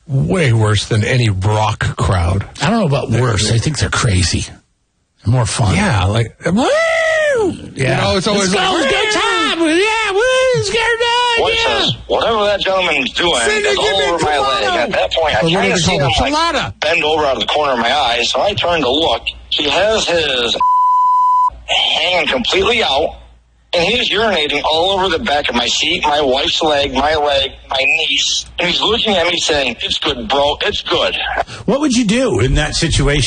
way worse than any rock crowd. I don't know about worse. I think they're crazy. They're more fun. Yeah, like, woo! Yeah. It's always Let's go, good time. Yeah, woo, scared dog. What says, whatever that gentleman's doing is all over my leg. At that point, I kind of seen him like bend over out of the corner of my eye, so I turned to look. He has his hanging completely out, and he's urinating all over the back of my seat, my wife's leg, my niece. And he's looking at me saying, "It's good, bro. It's good." What would you do in that situation?